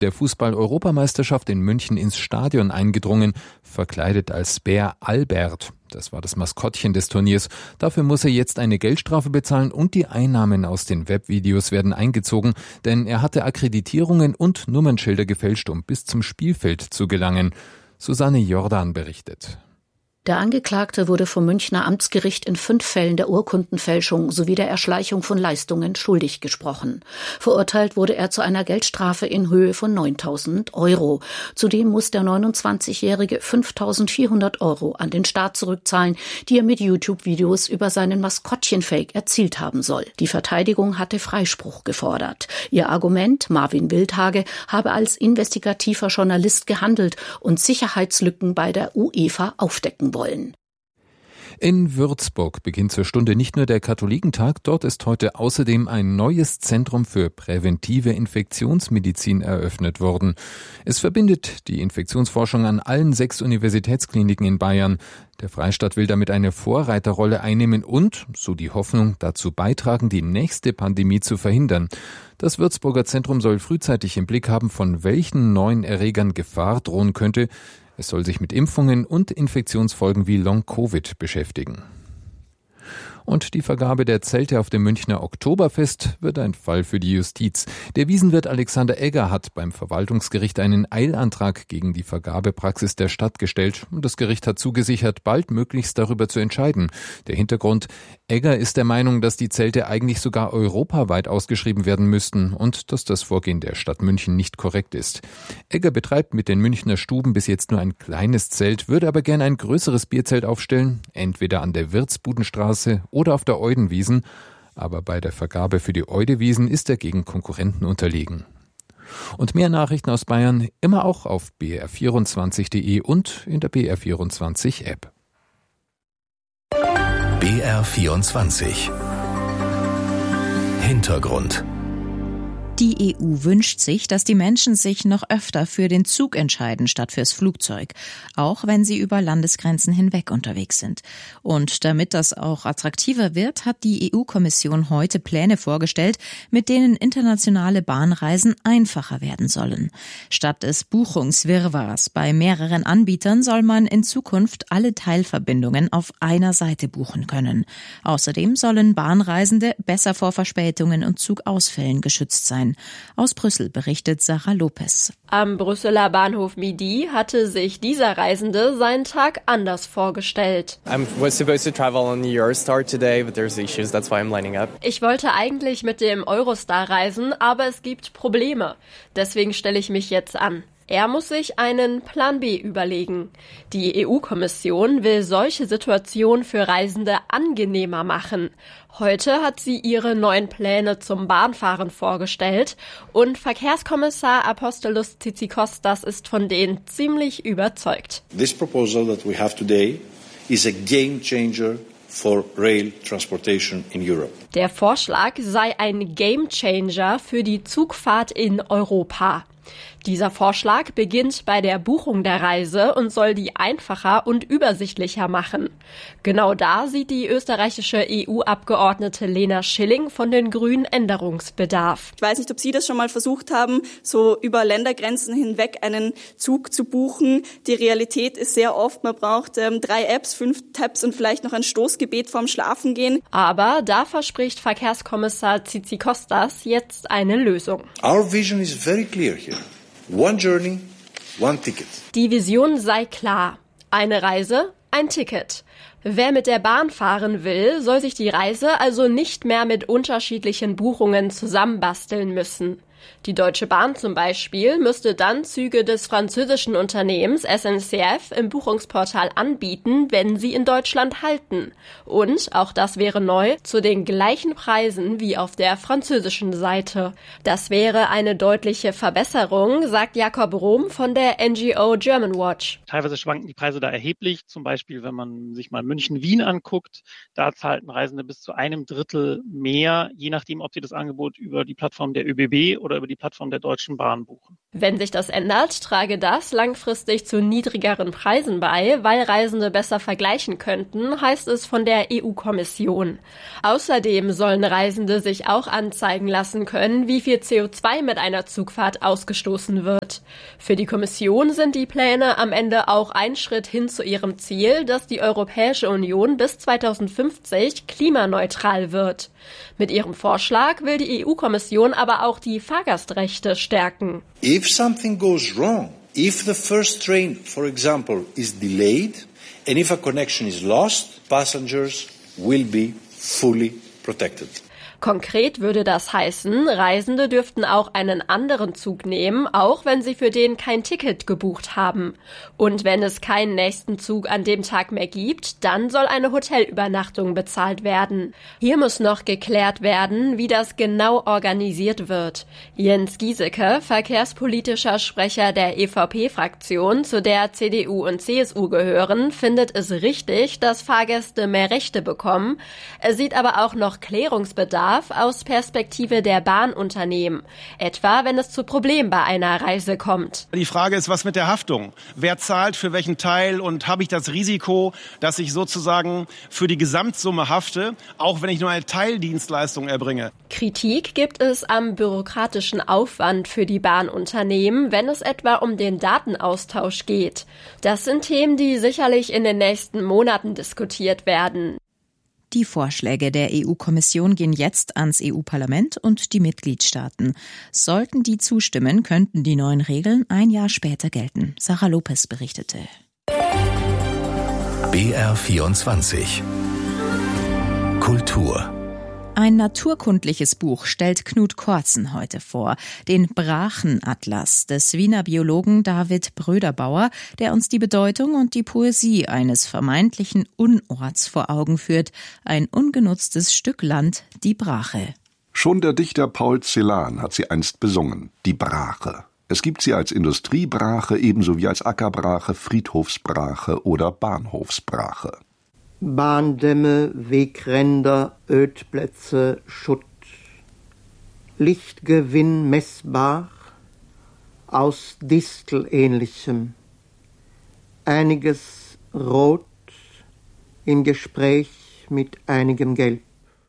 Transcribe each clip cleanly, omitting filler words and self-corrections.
der Fußball-Europameisterschaft in München ins Stadion eingedrungen, verkleidet als Bär Albert. Das war das Maskottchen des Turniers. Dafür muss er jetzt eine Geldstrafe bezahlen und die Einnahmen aus den Webvideos werden eingezogen, denn er hatte Akkreditierungen und Nummernschilder gefälscht, um bis zum Spielfeld zu gelangen. Susanne Jordan berichtet. Der Angeklagte wurde vom Münchner Amtsgericht in 5 Fällen der Urkundenfälschung sowie der Erschleichung von Leistungen schuldig gesprochen. Verurteilt wurde er zu einer Geldstrafe in Höhe von 9.000 €. Zudem muss der 29-Jährige 5.400 € an den Staat zurückzahlen, die er mit YouTube-Videos über seinen Maskottchen-Fake erzielt haben soll. Die Verteidigung hatte Freispruch gefordert. Ihr Argument, Marvin Wildhage habe als investigativer Journalist gehandelt und Sicherheitslücken bei der UEFA aufdecken wollen. In Würzburg beginnt zur Stunde nicht nur der Katholikentag, dort ist heute außerdem ein neues Zentrum für präventive Infektionsmedizin eröffnet worden. Es verbindet die Infektionsforschung an allen 6 Universitätskliniken in Bayern. Der Freistaat will damit eine Vorreiterrolle einnehmen und, so die Hoffnung, dazu beitragen, die nächste Pandemie zu verhindern. Das Würzburger Zentrum soll frühzeitig im Blick haben, von welchen neuen Erregern Gefahr drohen könnte. Es soll sich mit Impfungen und Infektionsfolgen wie Long-Covid beschäftigen. Und die Vergabe der Zelte auf dem Münchner Oktoberfest wird ein Fall für die Justiz. Der Wiesenwirt Alexander Egger hat beim Verwaltungsgericht einen Eilantrag gegen die Vergabepraxis der Stadt gestellt. Und das Gericht hat zugesichert, baldmöglichst darüber zu entscheiden. Der Hintergrund: Egger ist der Meinung, dass die Zelte eigentlich sogar europaweit ausgeschrieben werden müssten und dass das Vorgehen der Stadt München nicht korrekt ist. Egger betreibt mit den Münchner Stuben bis jetzt nur ein kleines Zelt, würde aber gerne ein größeres Bierzelt aufstellen, entweder an der Wirtsbudenstraße oder auf der Eudenwiesen. Aber bei der Vergabe für die Eudewiesen ist er gegen Konkurrenten unterlegen. Und mehr Nachrichten aus Bayern immer auch auf br24.de und in der BR24-App. BR24 Hintergrund. Die EU wünscht sich, dass die Menschen sich noch öfter für den Zug entscheiden statt fürs Flugzeug, auch wenn sie über Landesgrenzen hinweg unterwegs sind. Und damit das auch attraktiver wird, hat die EU-Kommission heute Pläne vorgestellt, mit denen internationale Bahnreisen einfacher werden sollen. Statt des Buchungswirrwarrs bei mehreren Anbietern soll man in Zukunft alle Teilverbindungen auf einer Seite buchen können. Außerdem sollen Bahnreisende besser vor Verspätungen und Zugausfällen geschützt sein. Aus Brüssel berichtet Sarah Lopez. Am Brüsseler Bahnhof Midi hatte sich dieser Reisende seinen Tag anders vorgestellt. Ich wollte eigentlich mit dem Eurostar reisen, aber es gibt Probleme. Deswegen stelle ich mich jetzt an. Er muss sich einen Plan B überlegen. Die EU-Kommission will solche Situationen für Reisende angenehmer machen. Heute hat sie ihre neuen Pläne zum Bahnfahren vorgestellt und Verkehrskommissar Apostolos Tzitzikostas ist von denen ziemlich überzeugt. This proposal that we have today is a game changer for rail transportation in Europe. Der Vorschlag sei ein Game Changer für die Zugfahrt in Europa. Dieser Vorschlag beginnt bei der Buchung der Reise und soll die einfacher und übersichtlicher machen. Genau da sieht die österreichische EU-Abgeordnete Lena Schilling von den Grünen Änderungsbedarf. Ich weiß nicht, ob Sie das schon mal versucht haben, so über Ländergrenzen hinweg einen Zug zu buchen. Die Realität ist sehr oft, man braucht 3 Apps, 5 Tabs und vielleicht noch ein Stoßgebet vorm Schlafengehen. Aber da verspricht Verkehrskommissar Tzitzikostas jetzt eine Lösung. Our vision is very clear here. One journey, one ticket. Die Vision sei klar. Eine Reise, ein Ticket. Wer mit der Bahn fahren will, soll sich die Reise also nicht mehr mit unterschiedlichen Buchungen zusammenbasteln müssen. Die Deutsche Bahn zum Beispiel müsste dann Züge des französischen Unternehmens SNCF im Buchungsportal anbieten, wenn sie in Deutschland halten. Und, auch das wäre neu, zu den gleichen Preisen wie auf der französischen Seite. Das wäre eine deutliche Verbesserung, sagt Jakob Rohm von der NGO Germanwatch. Teilweise schwanken die Preise da erheblich. Zum Beispiel, wenn man sich mal München-Wien anguckt, da zahlten Reisende bis zu 1/3 mehr, je nachdem, ob sie das Angebot über die Plattform der ÖBB oder oder über die Plattform der Deutschen Bahn buchen. Wenn sich das ändert, trage das langfristig zu niedrigeren Preisen bei, weil Reisende besser vergleichen könnten, heißt es von der EU-Kommission. Außerdem sollen Reisende sich auch anzeigen lassen können, wie viel CO2 mit einer Zugfahrt ausgestoßen wird. Für die Kommission sind die Pläne am Ende auch ein Schritt hin zu ihrem Ziel, dass die Europäische Union bis 2050 klimaneutral wird. Mit ihrem Vorschlag will die EU-Kommission aber auch die Fahrgastrechte stärken. If something goes wrong, if the first train, for example, is delayed, and if a connection is lost, passengers will be fully protected. Konkret würde das heißen, Reisende dürften auch einen anderen Zug nehmen, auch wenn sie für den kein Ticket gebucht haben. Und wenn es keinen nächsten Zug an dem Tag mehr gibt, dann soll eine Hotelübernachtung bezahlt werden. Hier muss noch geklärt werden, wie das genau organisiert wird. Jens Giesecke, verkehrspolitischer Sprecher der EVP-Fraktion, zu der CDU und CSU gehören, findet es richtig, dass Fahrgäste mehr Rechte bekommen. Er sieht aber auch noch Klärungsbedarf aus Perspektive der Bahnunternehmen, etwa wenn es zu Problemen bei einer Reise kommt. Die Frage ist, was mit der Haftung? Wer zahlt für welchen Teil und habe ich das Risiko, dass ich sozusagen für die Gesamtsumme hafte, auch wenn ich nur eine Teildienstleistung erbringe? Kritik gibt es am bürokratischen Aufwand für die Bahnunternehmen, wenn es etwa um den Datenaustausch geht. Das sind Themen, die sicherlich in den nächsten Monaten diskutiert werden. Die Vorschläge der EU-Kommission gehen jetzt ans EU-Parlament und die Mitgliedstaaten. Sollten die zustimmen, könnten die neuen Regeln ein Jahr später gelten. Sarah Lopez berichtete. BR24 Kultur. Ein naturkundliches Buch stellt Knut Kortzen heute vor, den Brachenatlas des Wiener Biologen David Bröderbauer, der uns die Bedeutung und die Poesie eines vermeintlichen Unorts vor Augen führt, ein ungenutztes Stück Land, die Brache. Schon der Dichter Paul Celan hat sie einst besungen, die Brache. Es gibt sie als Industriebrache ebenso wie als Ackerbrache, Friedhofsbrache oder Bahnhofsbrache. Bahndämme, Wegränder, Ödplätze, Schutt. Lichtgewinn messbar aus Distelähnlichem. Einiges rot im Gespräch mit einigem Gelb.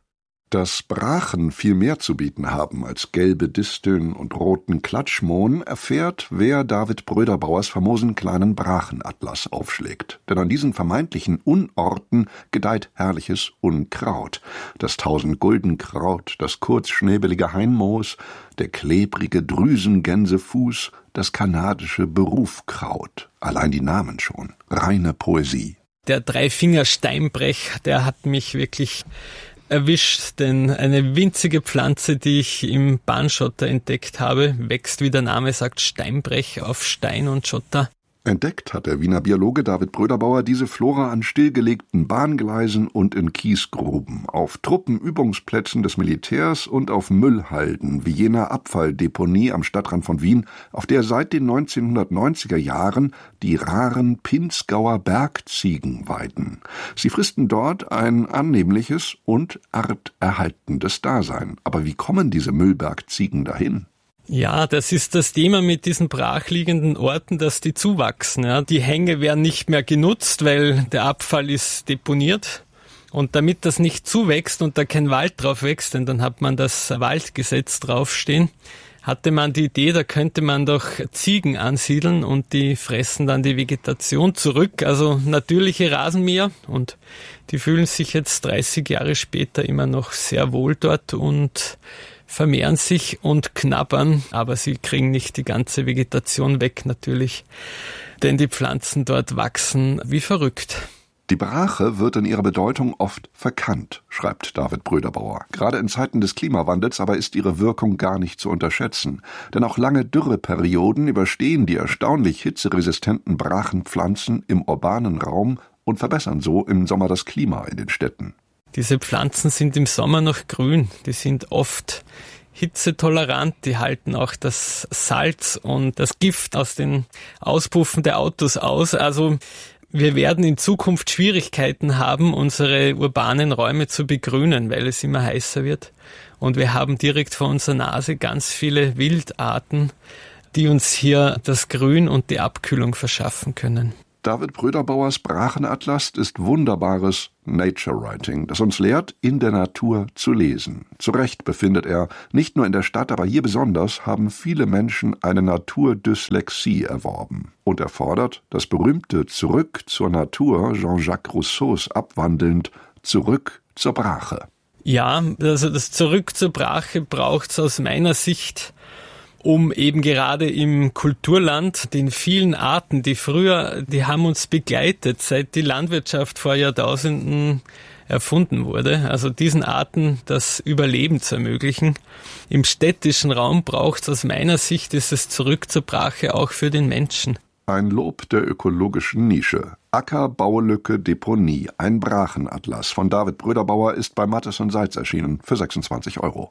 Dass Brachen viel mehr zu bieten haben als gelbe Disteln und roten Klatschmohn, erfährt, wer David Bröderbauers famosen kleinen Brachenatlas aufschlägt. Denn an diesen vermeintlichen Unorten gedeiht herrliches Unkraut. Das Tausendguldenkraut, das kurzschnäbelige Hainmoos, der klebrige Drüsengänsefuß, das kanadische Berufkraut. Allein die Namen schon. Reine Poesie. Der Dreifinger-Steinbrech, der hat mich wirklich erwischt, denn eine winzige Pflanze, die ich im Bahnschotter entdeckt habe, wächst, wie der Name sagt, Steinbrech auf Stein und Schotter. Entdeckt hat der Wiener Biologe David Bröderbauer diese Flora an stillgelegten Bahngleisen und in Kiesgruben, auf Truppenübungsplätzen des Militärs und auf Müllhalden, wie jener Abfalldeponie am Stadtrand von Wien, auf der seit den 1990er Jahren die raren Pinzgauer Bergziegen weiden. Sie fristen dort ein annehmliches und arterhaltendes Dasein. Aber wie kommen diese Müllbergziegen dahin? Ja, das ist das Thema mit diesen brachliegenden Orten, dass die zuwachsen. Ja. Die Hänge werden nicht mehr genutzt, weil der Abfall ist deponiert. Und damit das nicht zuwächst und da kein Wald drauf wächst, denn dann hat man das Waldgesetz draufstehen, hatte man die Idee, da könnte man doch Ziegen ansiedeln und die fressen dann die Vegetation zurück, also natürliche Rasenmäher, und die fühlen sich jetzt 30 Jahre später immer noch sehr wohl dort und vermehren sich und knabbern, aber sie kriegen nicht die ganze Vegetation weg natürlich, denn die Pflanzen dort wachsen wie verrückt. Die Brache wird in ihrer Bedeutung oft verkannt, schreibt David Bröderbauer. Gerade in Zeiten des Klimawandels aber ist ihre Wirkung gar nicht zu unterschätzen. Denn auch lange Dürreperioden überstehen die erstaunlich hitzeresistenten Brachenpflanzen im urbanen Raum und verbessern so im Sommer das Klima in den Städten. Diese Pflanzen sind im Sommer noch grün, die sind oft hitzetolerant, die halten auch das Salz und das Gift aus den Auspuffen der Autos aus. Also Wir werden in Zukunft Schwierigkeiten haben, unsere urbanen Räume zu begrünen, weil es immer heißer wird. Und wir haben direkt vor unserer Nase ganz viele Wildarten, die uns hier das Grün und die Abkühlung verschaffen können. David Bröderbauers Brachenatlas ist wunderbares Nature-Writing, das uns lehrt, in der Natur zu lesen. Zu Recht befindet er, nicht nur in der Stadt, aber hier besonders, haben viele Menschen eine Naturdyslexie erworben. Und er fordert, das berühmte Zurück zur Natur Jean-Jacques Rousseaus abwandelnd, zurück zur Brache. Ja, also das Zurück zur Brache braucht es aus meiner Sicht, um eben gerade im Kulturland den vielen Arten, die haben uns begleitet, seit die Landwirtschaft vor Jahrtausenden erfunden wurde. Also diesen Arten das Überleben zu ermöglichen. Im städtischen Raum braucht es aus meiner Sicht dieses Zurück zur Brache auch für den Menschen. Ein Lob der ökologischen Nische. Acker, Baulücke, Deponie. Ein Brachenatlas von David Bröderbauer ist bei Mattes und Seitz erschienen für 26 €.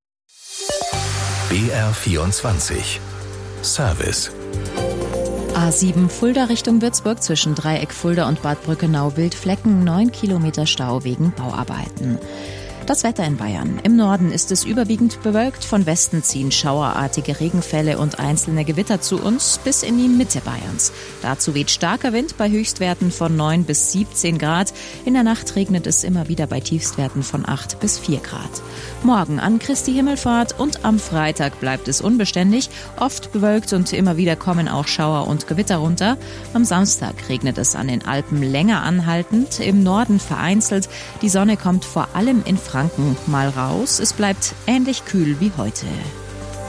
BR24 Service. A7 Fulda Richtung Würzburg zwischen Dreieck Fulda und Bad Brückenau Wildflecken, 9 Kilometer Stau wegen Bauarbeiten. Das Wetter in Bayern. Im Norden ist es überwiegend bewölkt. Von Westen ziehen schauerartige Regenfälle und einzelne Gewitter zu uns bis in die Mitte Bayerns. Dazu weht starker Wind bei Höchstwerten von 9 bis 17 Grad. In der Nacht regnet es immer wieder bei Tiefstwerten von 8 bis 4 Grad. Morgen an Christi Himmelfahrt und am Freitag bleibt es unbeständig, oft bewölkt und immer wieder kommen auch Schauer und Gewitter runter. Am Samstag regnet es an den Alpen länger anhaltend, im Norden vereinzelt. Die Sonne kommt vor allem in Franken mal raus. Es bleibt ähnlich kühl wie heute.